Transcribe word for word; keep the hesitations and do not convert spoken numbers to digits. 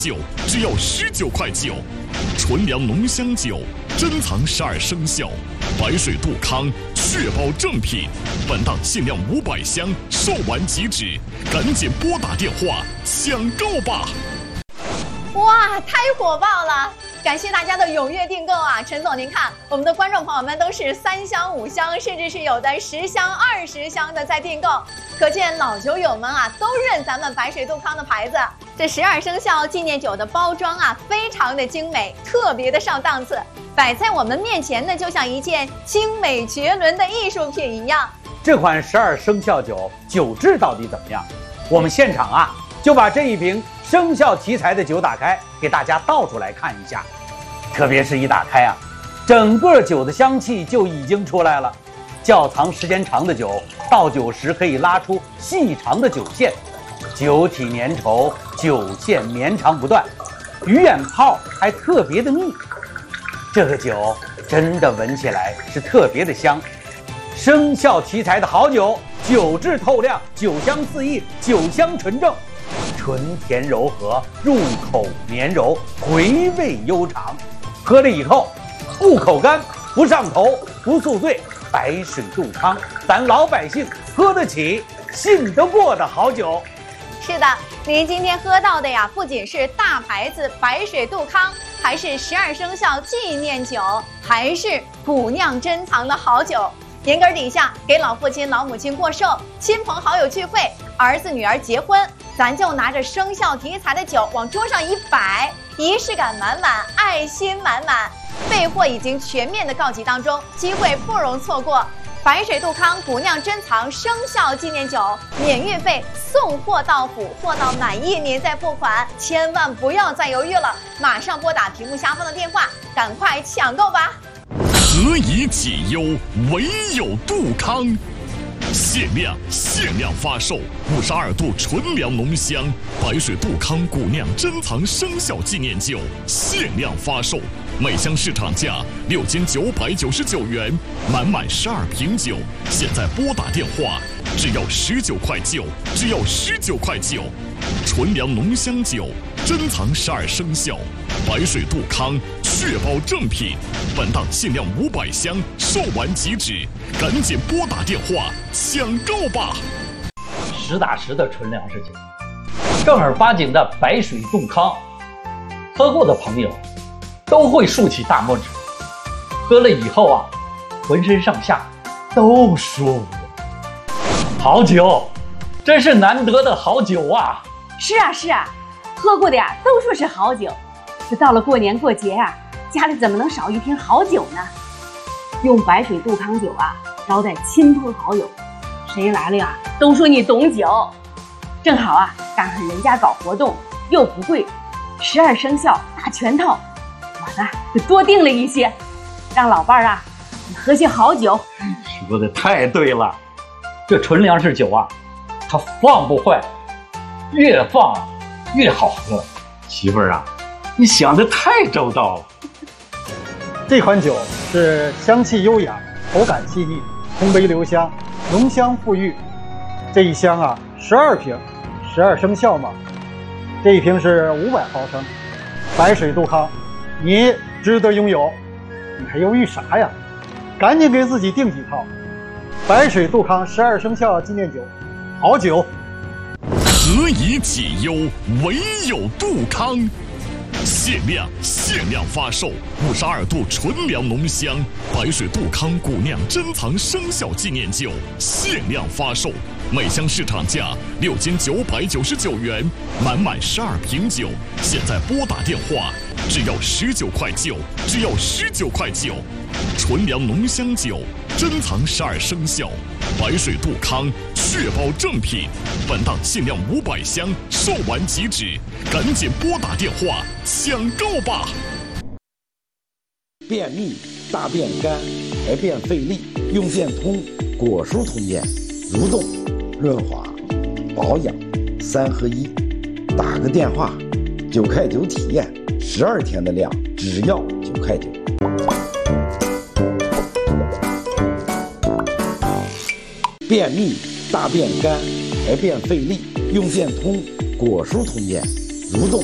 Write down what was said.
酒只要十九块九，纯粮浓香酒珍藏十二生肖，白水杜康，确保正品。本档限量五百箱，售完即止，赶紧拨打电话抢购吧！ 哇，太火爆了！感谢大家的踊跃订购啊！陈总，您看，我们的观众朋友们都是三箱、五箱，甚至是有的十箱、二十箱的在订购，可见老酒友们啊都认咱们白水杜康的牌子。这十二生肖纪念酒的包装啊，非常的精美，特别的上档次，摆在我们面前呢，就像一件精美绝伦的艺术品一样。 这款十二生肖酒酒质到底怎么样？我们现场啊就把这一瓶生肖题材的酒打开，给大家倒出来看一下。特别是一打开啊，整个酒的香气就已经出来了。窖藏时间长的酒，倒酒时可以拉出细长的酒线，酒体粘稠，酒线绵长不断，鱼眼泡还特别的密。这个酒真的闻起来是特别的香。生肖题材的好酒，酒质透亮，酒香四溢，酒香纯正，纯甜柔和，入口绵柔，回味悠长。喝了以后不口干，不上头，不宿醉。白水杜康，咱老百姓喝得起，信得过的好酒。 是的，您今天喝到的呀，不仅是大牌子白水杜康，还是十二生肖纪念酒，还是古酿珍藏的好酒。年根底下给老父亲老母亲过寿，亲朋好友聚会，儿子女儿结婚，咱就拿着生肖题材的酒往桌上一摆，仪式感满满，爱心满满。备货已经全面的告急当中，机会不容错过。白水杜康古酿珍藏生肖纪念酒，免运费，送货到府，货到满意您再付款，千万不要再犹豫了，马上拨打屏幕下方的电话，赶快抢购吧！ 何以解忧，唯有杜康。限量限量发售五十二度纯粮浓香白水杜康古酿珍藏生肖纪念酒，限量发售，每箱市场价六千九百九十九元，满满十二瓶酒，现在拨打电话，只要十九块九，只要十九块九。纯粮浓香酒，珍藏十二生肖，白水杜康，确保正品。本档限量五百箱，售完即止，赶紧拨打电话抢购吧！ 实打实的纯粮食酒，正儿八经的白水杜康，喝过的朋友都会竖起大拇指。喝了以后啊，浑身上下都舒服。好酒，真是难得的好酒啊！ 是啊是啊，喝过的呀都说是好酒，这到了过年过节啊，家里怎么能少一瓶好酒呢？用白水杜康酒啊招待亲朋好友，谁来了呀都说你懂酒。正好啊赶上人家搞活动又不贵，十二生肖大全套，我呢就多订了一些，让老伴儿啊你喝些好酒。 说的太对了，这纯粮食酒啊它放不坏，越放越好喝。媳妇儿啊，你想的太周到了。 这款酒是香气优雅，口感细腻，空杯留香，浓香馥郁。这一箱啊，十二瓶，十二生肖嘛。这一瓶是五百毫升，白水杜康，你值得拥有。你还犹豫啥呀？赶紧给自己订几套。白水杜康十二生肖纪念酒，好酒。 何以解忧，唯有杜康。限量限量发售五十二度纯粮浓香白水杜康古酿珍藏生肖纪念酒，限量发售，每箱市场价六千九百九十九元，满满十二瓶酒，现在拨打电话，只要十九块九，只要十九块九。纯粮浓香酒，珍藏十二生肖，白水杜康，确保正品。本档限量五百箱，售完即止，赶紧拨打电话抢购吧！ 便秘、大便干、排便费力，用健通果蔬通便，蠕动、润滑、保养三合一。打个电话，九块九体验，十二天的量只要九块九。便秘、大便干、排便费力，用健通果蔬通便，蠕动。